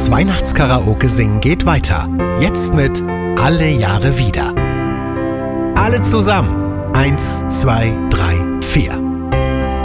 Das Weihnachtskaraoke singen geht weiter. Jetzt mit Alle Jahre wieder. Alle zusammen. 1, 2, 3, 4.